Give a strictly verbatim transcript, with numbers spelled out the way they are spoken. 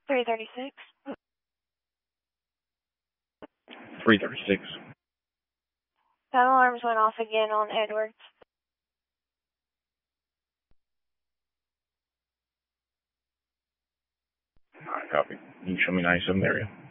three thirty-six. three thirty-six. That alarms went off again on Edwards. Alright, copy. You can show me ninety-seventh area.